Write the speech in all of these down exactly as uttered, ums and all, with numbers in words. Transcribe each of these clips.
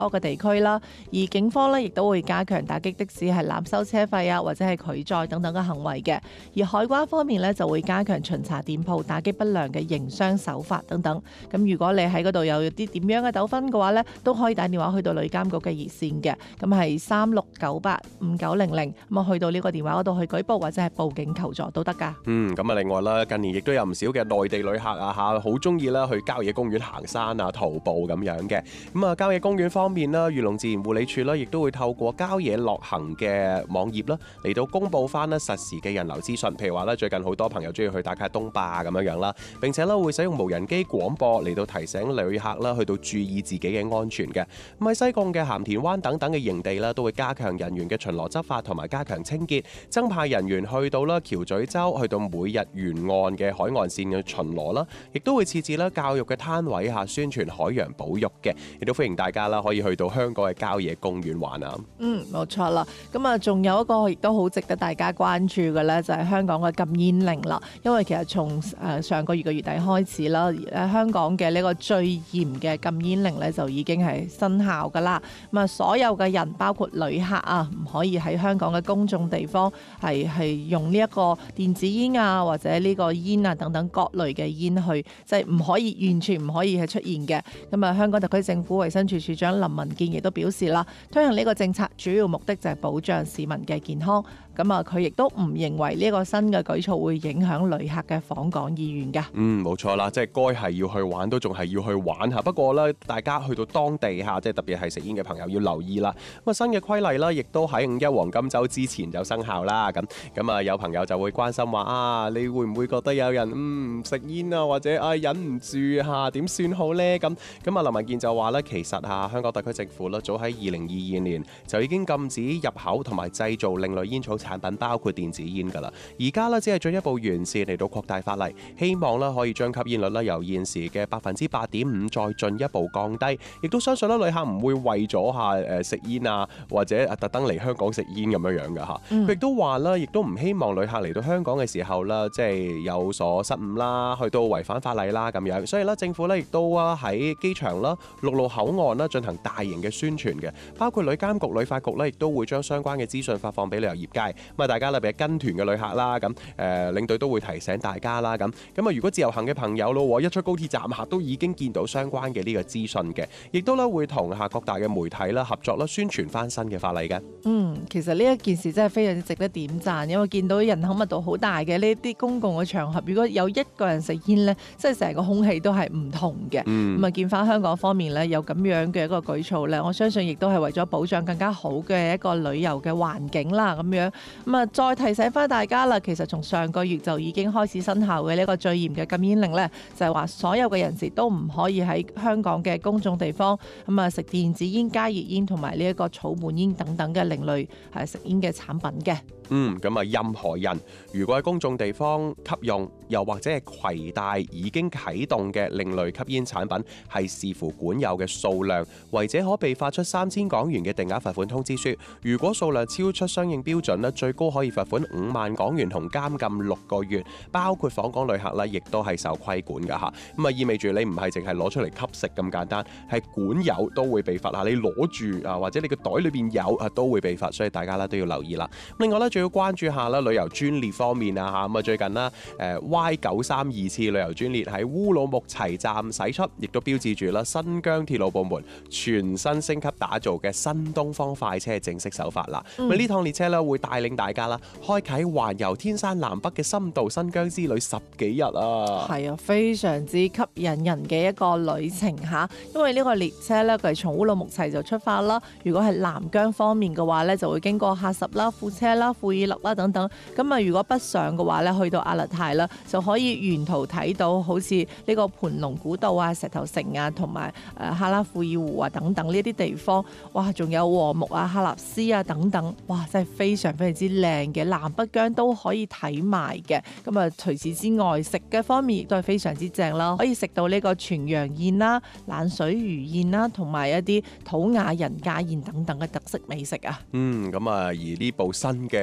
多嘅地區啦。而警方咧亦都會加強打擊的士係濫收車費啊，或者係拒載等等嘅行為嘅。而海關方面咧就會加強巡查店鋪，打擊不良嘅營商手法等等。咁如果你喺嗰度有啲點樣嘅糾紛嘅話咧，都可以打電話去到旅監局嘅熱線嘅，咁係三六九八五九零零，咁啊去到呢個電話嗰度去舉報或者係報警求助都得㗎。 嗯，咁啊另外啦，近年亦都有唔少嘅內地旅客啊嚇，好中意啦去郊野公園行山啊、徒步咁樣嘅。咁啊郊野公園方面啦，漁農自然護理署啦，亦都會透過郊野樂行嘅網頁啦，嚟到公佈翻咧實時嘅人流資訊。譬如話咧，最近好多朋友中意去打卡東壩咁樣樣啦，並且咧會使用無人機廣播嚟到提醒旅客啦，去到注意自己嘅安全嘅。咁喺西貢嘅鹹田灣等等嘅營地啦，都會加強人員嘅巡邏執法同埋加強清潔，增派人員去到啦橋咀洲，去到每日沿岸嘅海岸線嘅巡邏啦，亦都會設置啦教育嘅攤位下宣傳海洋保育嘅，亦都歡迎大家啦可以去到香港嘅郊野公園玩啊。 嗯，冇錯啦。咁啊，仲有一個亦都好值得大家關注嘅咧，就係香港嘅禁煙令啦。因為其實從誒上個月嘅月底開始啦，誒香港嘅呢個最嚴嘅禁煙令咧就已經係生效噶啦。咁啊，所有嘅人包括旅客啊，唔可以喺香港嘅公眾地方係係用呢一個電子煙啊，或者呢個煙啊等等各類嘅煙去，即係唔可以完全唔可以係出現嘅。咁啊，香港特區政府衛生署署長林文健亦都表示啦，推行呢個政策主要目的就係保障市民嘅健康。咁啊，佢亦都唔認為呢個新嘅舉措會影響旅客嘅訪港意願㗎。 嗯，冇錯啦，即係該係要去玩都仲係要去玩嚇。不過咧，大家去到當地嚇，即係特別係食煙嘅朋友要留意啦。咁啊，新嘅規例啦，亦都喺五一黃金週之前就生效啦。咁咁啊，有朋友就會關心話啊，你會唔會覺得有人嗯食煙啊，或者啊忍唔住嚇點算好呢？咁咁啊，林文健就話咧，其實嚇香港特區政府咧，早喺二零二二年就已經禁止入口同埋製造另類煙草產品，包括電子煙㗎啦。而家咧只係進一步完善嚟到擴大法例，希望咧可以將吸煙率咧由現時嘅百分之八點五再進一步降低。亦都相信咧旅客唔會為咗下誒食煙啊，或者特登嚟香港食煙咁樣樣㗎嚇。佢亦都話啦，亦都唔希望旅客嚟到香港嘅時候啦，即係有所失誤啦，去到違反法例啦咁樣。所以咧政府咧亦都啊喺機場啦、陸路口岸啦進行大型嘅宣傳嘅，包括旅監局、旅發局咧亦都會將相關嘅資訊發放俾旅遊業界。咁啊，大家特別係跟團嘅旅客啦，咁誒、呃、領隊都會提醒大家啦，咁咁啊，如果自由行嘅朋友咯，一出高鐵站客都已經見到相關嘅呢個資訊嘅，亦都咧會同下各大嘅媒體啦合作啦，宣傳翻新嘅法例嘅。 嗯，其實呢一件事真係非常之值得點讚，因為見到人口密度好大嘅呢啲公共嘅場合，如果有一個人食煙呢，即係成個空氣都係唔同嘅。咁啊、嗯，見翻香港方面呢，有咁樣嘅一個舉措呢，我相信亦都係為咗保障更加好嘅一個旅遊嘅環境啦，咁樣咁啊，再提醒翻大家啦，其實從上個月就已經開始生效嘅呢個最嚴嘅禁煙令呢，就係話所有嘅人士都唔可以喺香港嘅公眾地方咁啊食電子煙、加熱煙同埋呢一個草本煙等等嘅另類係食煙嘅產品嘅。 嗯，咁啊，任何人如果喺公眾地方吸用，又或者係攜帶已經啟動嘅另類吸煙產品，係視乎管有嘅數量，違者可被發出三千港元嘅定額罰款通知書。如果數量超出相應標準咧，最高可以罰款五萬港元同監禁六個月。包括訪港旅客咧，亦都係受規管㗎嚇。咁啊，意味住你唔係淨係攞出嚟吸食咁簡單，係管有都會被罰嚇。你攞住啊，或者你個袋裏邊有啊，都會被罰。所以大家咧都要留意啦。另外咧，仲要關注下啦旅遊專列方面啊嚇。咁啊，最近啦誒 Y 九三二次旅遊專列喺烏魯木齊站駛出，亦都標誌住啦新疆鐵路部門全新升級打造嘅新東方快車正式首發啦。咁呢、嗯、趟列車咧會帶領大家啦開啟環遊天山南北嘅深度新疆之旅十幾日啊！ 係啊，非常之吸引人嘅一個旅程嚇。因為呢個列車咧，佢係從烏魯木齊就出發啦。如果係南疆方面嘅話咧，就會經過喀什啦、庫車啦、庫爾勒啦等等。咁啊，如果北上嘅話咧，去到阿勒泰啦，就可以沿途睇到好似呢個盤龍古道啊、石頭城啊，同埋誒哈拉庫爾湖啊等等呢啲地方。哇，仲有禾木啊、喀納斯啊等等，哇，真係非常非常之靚嘅，南北疆都可以睇埋嘅。咁啊，除此之外，食嘅方面亦都係非常之正啦，可以食到呢個全羊宴啦、冷水魚宴啦，同埋一啲土雅人家宴等等嘅特色美食啊。 嗯，咁啊，而呢部新嘅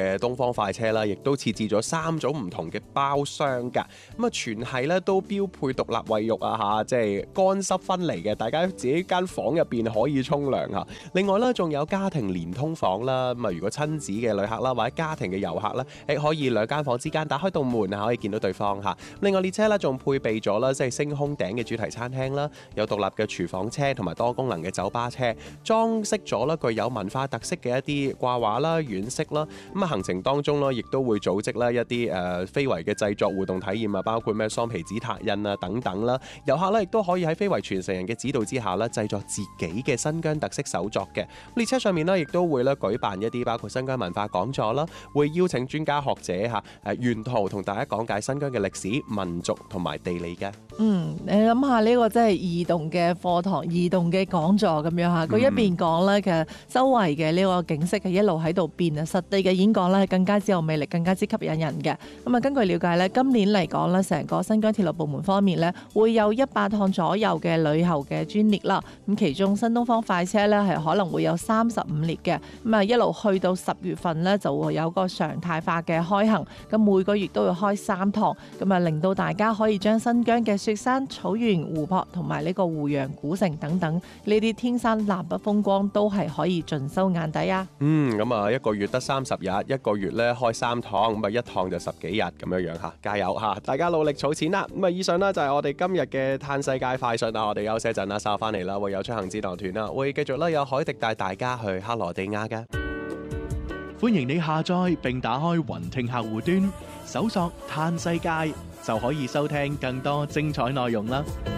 嘅東方快車啦，亦都設置咗三種唔同嘅包廂㗎。咁啊，全係咧都標配獨立衛浴啊嚇，即係乾濕分離嘅，大家自己間房入邊可以沖涼嚇。另外咧，仲有家庭連通房啦。咁啊，如果親子嘅旅客啦，或者家庭嘅遊客咧，誒可以兩間房之間打開道門啊，可以見到對方嚇。另外列車咧仲配備咗啦，即係星空頂嘅主題餐廳啦，有獨立嘅廚房車同埋多功能嘅酒吧車，裝飾咗啦具有文化特色嘅一啲掛畫啦、軟飾啦。咁啊，行程當中咧，亦都會組織咧一啲誒非遺嘅製作互動體驗啊，包括咩桑皮紙拓印啊等等啦。遊客咧亦都可以喺非遺傳承人嘅指導之下咧，製作自己嘅新疆特色手作嘅。列車上面咧亦都會咧舉辦一啲包括新疆文化講座啦，會邀請專家學者嚇誒沿途同大家講解新疆嘅歷史、民族同埋地理嘅。 嗯，你諗下呢個真係移動嘅課堂、移動嘅講座咁樣嚇，佢一邊講咧，其實周圍嘅呢個景色係一路喺度變啊，實地嘅演講咧係更加之有魅力、更加之吸引人嘅。咁啊，根據了解咧，今年嚟講咧，成個新疆鐵路部門方面咧，會有一百趟左右嘅旅遊嘅專列啦。咁其中新東方快車咧係可能會有三十五列嘅，咁啊一路去到十月份咧就會有個常態化嘅開行，咁每個月都要開三趟，咁啊令到大家可以將新疆嘅雪山、草原、湖泊同埋呢個湖洋古城等等呢啲天山南北風光都係可以盡收眼底啊！ 嗯，咁啊一個月得三十日，一個月咧開三趟，咁啊一趟就十幾日咁樣樣嚇，加油嚇！大家努力儲錢啦！咁啊以上呢就係我哋今日嘅嘆世界快訊啊！我哋休息一陣啦，稍後翻嚟啦，會有出行指導團啦，會繼續咧有海迪帶大家去克羅地亞嘅。 歡迎你下載並打開雲聽客戶端，搜索嘆世界就可以收聽更多精彩內容啦！